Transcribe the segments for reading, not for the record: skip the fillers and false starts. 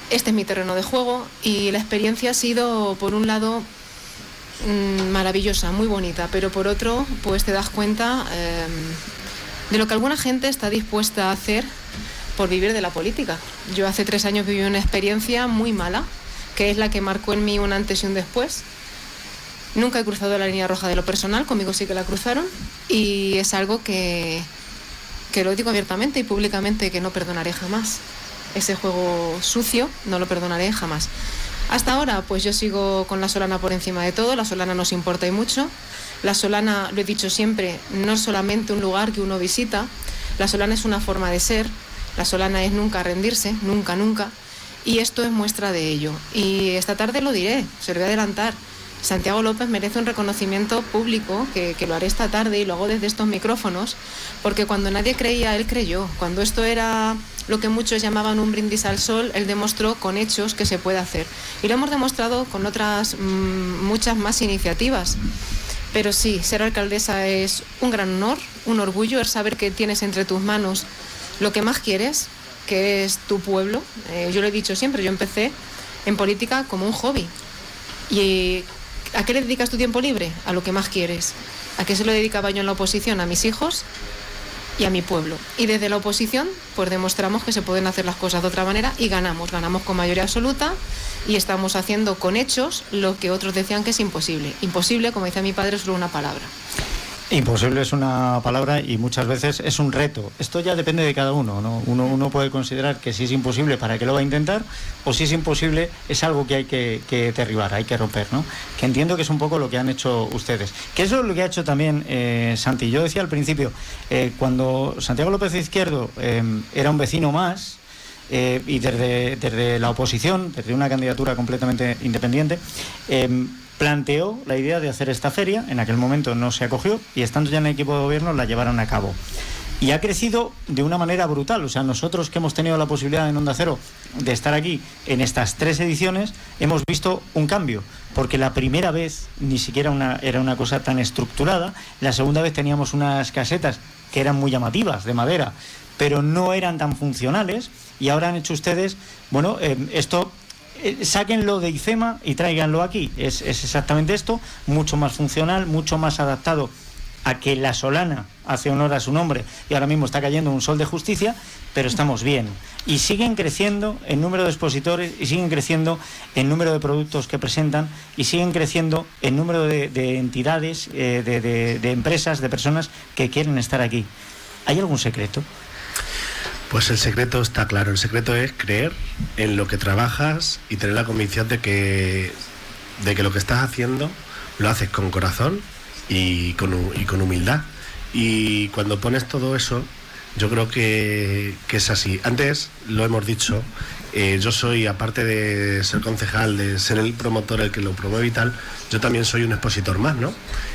este es mi terreno de juego y la experiencia ha sido, por un lado, maravillosa, muy bonita, pero por otro, pues te das cuenta de lo que alguna gente está dispuesta a hacer por vivir de la política. Yo hace 3 años viví una experiencia muy mala, que es la que marcó en mí un antes y un después. Nunca he cruzado la línea roja de lo personal, conmigo sí que la cruzaron, y es algo que lo digo abiertamente y públicamente, que no perdonaré jamás. Ese juego sucio no lo perdonaré jamás. Hasta ahora, pues yo sigo con La Solana por encima de todo. La Solana nos importa y mucho. La Solana, lo he dicho siempre, no es solamente un lugar que uno visita. La Solana es una forma de ser. La Solana es nunca rendirse, nunca, nunca. Y esto es muestra de ello. Y esta tarde lo diré, se lo voy a adelantar. Santiago López merece un reconocimiento público, que lo haré esta tarde y lo hago desde estos micrófonos, porque cuando nadie creía, él creyó. Cuando esto era lo que muchos llamaban un brindis al sol, él demostró con hechos que se puede hacer. Y lo hemos demostrado con otras muchas más iniciativas. Pero sí, ser alcaldesa es un gran honor, un orgullo, es saber que tienes entre tus manos lo que más quieres, que es tu pueblo. Yo lo he dicho siempre, yo empecé en política como un hobby. Y ¿a qué le dedicas tu tiempo libre? A lo que más quieres. ¿A qué se lo dedicaba yo en la oposición? A mis hijos y a mi pueblo. Y desde la oposición, pues demostramos que se pueden hacer las cosas de otra manera y ganamos con mayoría absoluta y estamos haciendo con hechos lo que otros decían que es imposible. Imposible, como dice mi padre, es solo una palabra. Imposible es una palabra y muchas veces es un reto. Esto ya depende de cada uno, ¿no? Uno puede considerar que si es imposible, ¿para qué lo va a intentar? O si es imposible, es algo que hay que derribar, hay que romper, ¿no? Que entiendo que es un poco lo que han hecho ustedes. Que eso es lo que ha hecho también Santi. Yo decía al principio, cuando Santiago López Izquierdo era un vecino más, y desde la oposición, desde una candidatura completamente independiente, planteó la idea de hacer esta feria. En aquel momento no se acogió y estando ya en el equipo de gobierno la llevaron a cabo. Y ha crecido de una manera brutal. O sea, nosotros que hemos tenido la posibilidad en Onda Cero de estar aquí en estas 3 ediciones, hemos visto un cambio. Porque la primera vez ni siquiera era una cosa tan estructurada. La segunda vez teníamos unas casetas que eran muy llamativas, de madera, pero no eran tan funcionales. Y ahora han hecho ustedes, bueno, esto... sáquenlo de IFEMA y tráiganlo aquí. Es exactamente esto, mucho más funcional, mucho más adaptado a que La Solana hace honor a su nombre y ahora mismo está cayendo un sol de justicia, pero estamos bien. Y siguen creciendo en número de expositores y siguen creciendo en número de productos que presentan y siguen creciendo en número de entidades, de empresas, de personas que quieren estar aquí. ¿Hay algún secreto? Pues el secreto está claro, el secreto es creer en lo que trabajas y tener la convicción de que lo que estás haciendo lo haces con corazón y con humildad. Y cuando pones todo eso, yo creo que es así. Antes lo hemos dicho, yo soy, aparte de ser concejal, de ser el promotor, el que lo promueve y tal, yo también soy un expositor más, ¿no?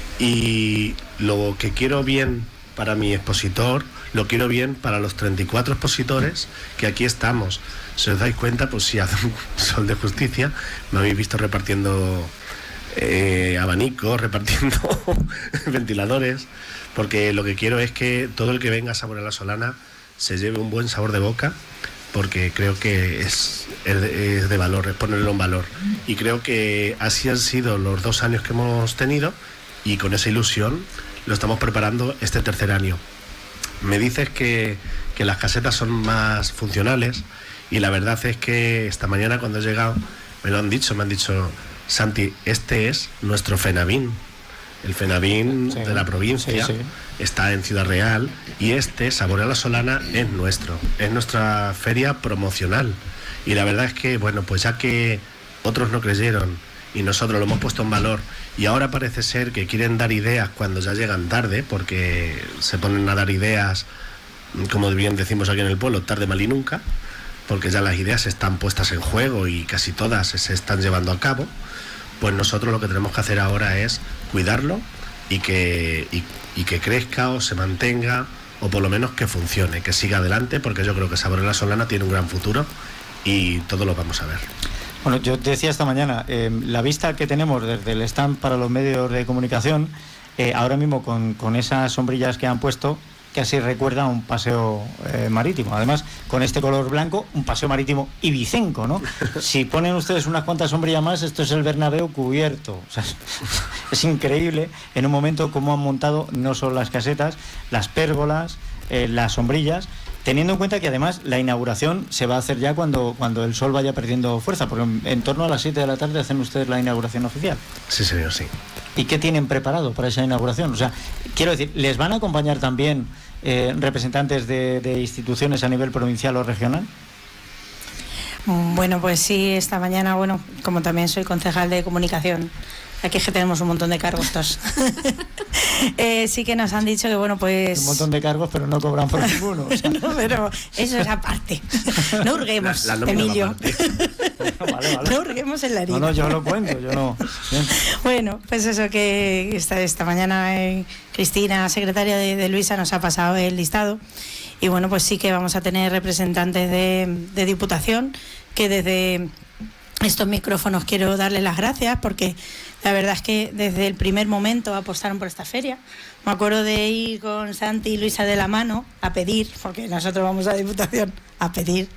Y lo que quiero bien para mi expositor, lo quiero bien para los 34 expositores que aquí estamos. Si os dais cuenta, pues si hace un sol de justicia, me habéis visto repartiendo abanicos, repartiendo ventiladores, porque lo que quiero es que todo el que venga a saborear La Solana se lleve un buen sabor de boca, porque creo que es de valor, es ponerlo en valor. Y creo que así han sido los 2 años que hemos tenido y con esa ilusión lo estamos preparando este 3er año. Me dices que las casetas son más funcionales y la verdad es que esta mañana cuando he llegado me han dicho, Santi, este es nuestro FENAVIN. El FENAVIN de la provincia está en Ciudad Real y este, Saborea La Solana, es nuestra feria promocional. Y la verdad es que, bueno, pues ya que otros no creyeron y nosotros lo hemos puesto en valor y ahora parece ser que quieren dar ideas cuando ya llegan tarde, porque se ponen a dar ideas, como bien decimos aquí en el pueblo, tarde, mal y nunca, porque ya las ideas están puestas en juego y casi todas se están llevando a cabo. Pues nosotros lo que tenemos que hacer ahora es cuidarlo y que crezca o se mantenga, o por lo menos que funcione, que siga adelante, porque yo creo que Saborea La Solana tiene un gran futuro y todo lo vamos a ver. Bueno, yo decía esta mañana, la vista que tenemos desde el stand para los medios de comunicación, ahora mismo con esas sombrillas que han puesto, casi recuerda a un paseo marítimo. Además, con este color blanco, un paseo marítimo ibicenco, ¿no? Si ponen ustedes unas cuantas sombrillas más, esto es el Bernabéu cubierto. O sea, es increíble en un momento cómo han montado no solo las casetas, las pérgolas, las sombrillas, teniendo en cuenta que además la inauguración se va a hacer ya cuando el sol vaya perdiendo fuerza, porque en torno a las 7 de la tarde hacen ustedes la inauguración oficial. Sí, señor, sí. ¿Y qué tienen preparado para esa inauguración? O sea, quiero decir, ¿les van a acompañar también representantes de instituciones a nivel provincial o regional? Bueno, pues sí, esta mañana, bueno, como también soy concejal de comunicación, aquí es que tenemos un montón de cargos todos. Sí que nos han dicho que, bueno, pues... Un montón de cargos, pero no cobran por ninguno. O sea. No, pero eso es aparte. No hurguemos, Emilio. Vale. No hurguemos en la harina. No, yo lo cuento, yo no. Bien. Bueno, pues eso que esta mañana Cristina, secretaria de Luisa, nos ha pasado el listado. Y bueno, pues sí que vamos a tener representantes de Diputación, que desde estos micrófonos quiero darles las gracias, porque la verdad es que desde el primer momento apostaron por esta feria. Me acuerdo de ir con Santi y Luisa de la mano a pedir, porque nosotros vamos a Diputación a pedir,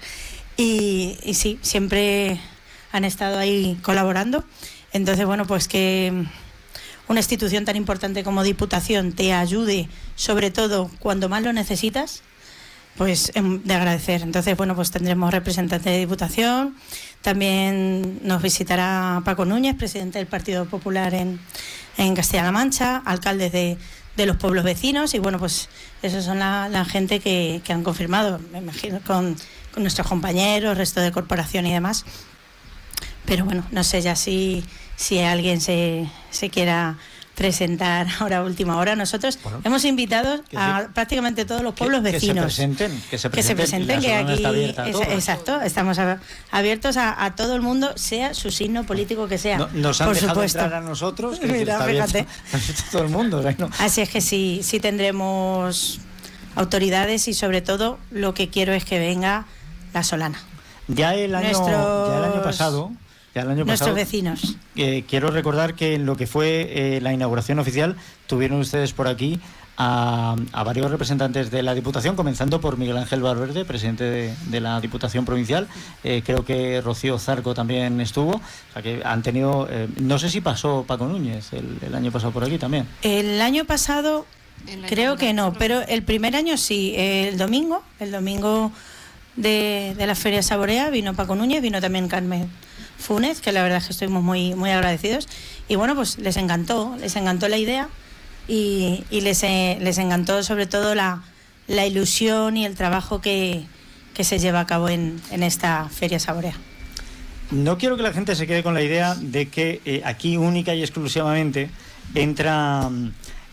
y sí, siempre han estado ahí colaborando. Entonces, bueno, pues que una institución tan importante como Diputación te ayude, sobre todo cuando más lo necesitas, pues de agradecer. Entonces, bueno, pues tendremos representantes de Diputación, también nos visitará Paco Núñez, presidente del Partido Popular en Castilla-La Mancha, alcaldes de los pueblos vecinos, y bueno, pues esos son la gente que han confirmado, me imagino, con nuestros compañeros, resto de corporación y demás. Pero bueno, no sé ya si alguien se quiera presentar ahora a última hora. Nosotros hemos invitado a prácticamente todos los pueblos vecinos. Que se presenten, que aquí está abierta a todos. Exacto, estamos abiertos a todo el mundo, sea su signo político que sea. Nos han por dejado supuesto entrar a nosotros, que mira, está abierto a todo el mundo, ¿no? Así es que sí tendremos autoridades, y sobre todo lo que quiero es que venga la Solana. Ya el año pasado, nuestros vecinos. Quiero recordar que en lo que fue la inauguración oficial tuvieron ustedes por aquí a varios representantes de la Diputación, comenzando por Miguel Ángel Valverde, presidente de la Diputación Provincial. Creo que Rocío Zarco también estuvo. O sea que han tenido... no sé si pasó Paco Núñez el año pasado por aquí también. El año pasado creo que no, pero el primer año sí. El domingo de la Feria Saborea vino Paco Núñez, vino también Carmen Funes, que la verdad es que estuvimos muy, muy agradecidos, y bueno, pues les encantó la idea, y les encantó sobre todo la ilusión y el trabajo que se lleva a cabo en esta Feria Saborea. No quiero que la gente se quede con la idea de que aquí única y exclusivamente entran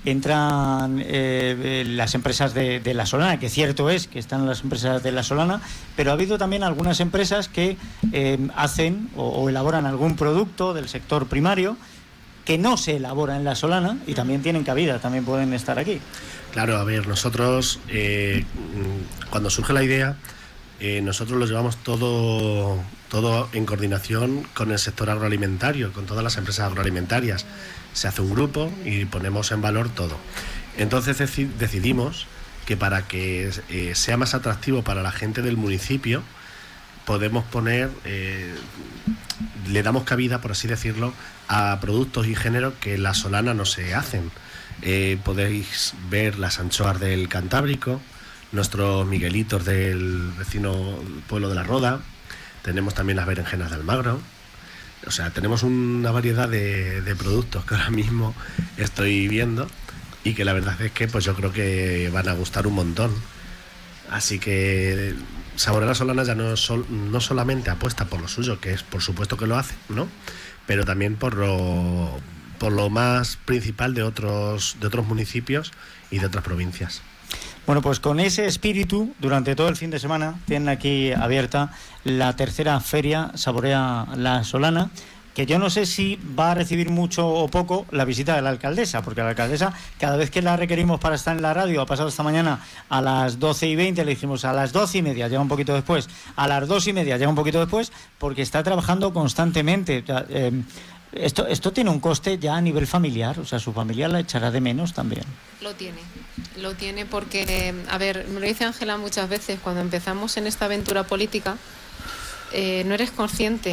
las empresas de La Solana, que cierto es que están las empresas de La Solana, pero ha habido también algunas empresas que hacen o elaboran algún producto del sector primario que no se elabora en La Solana y también tienen cabida, también pueden estar aquí. Claro, a ver, nosotros cuando surge la idea, nosotros lo llevamos todo en coordinación con el sector agroalimentario, con todas las empresas agroalimentarias. Se hace un grupo y ponemos en valor todo. Entonces decidimos que para que sea más atractivo para la gente del municipio, podemos poner, le damos cabida, por así decirlo, a productos y géneros que en La Solana no se hacen. Podéis ver las anchoas del Cantábrico, nuestros miguelitos del vecino pueblo de La Roda, tenemos también las berenjenas del Magro. O sea, tenemos una variedad de productos que ahora mismo estoy viendo y que la verdad es que pues yo creo que van a gustar un montón. Así que Saborea La Solana ya no solamente apuesta por lo suyo, que es por supuesto que lo hace, ¿no? Pero también por lo más principal de otros municipios y de otras provincias. Bueno, pues con ese espíritu, durante todo el fin de semana, tienen aquí abierta la tercera feria Saborea La Solana, que yo no sé si va a recibir mucho o poco la visita de la alcaldesa, porque la alcaldesa, cada vez que la requerimos para estar en la radio, ha pasado esta mañana a las 12:20, le dijimos a las 12:30, llega un poquito después, a las 2:30, llega un poquito después, porque está trabajando constantemente. Esto tiene un coste ya a nivel familiar, o sea, su familia la echará de menos también. Lo tiene porque, a ver, me lo dice Ángela muchas veces, cuando empezamos en esta aventura política, no eres consciente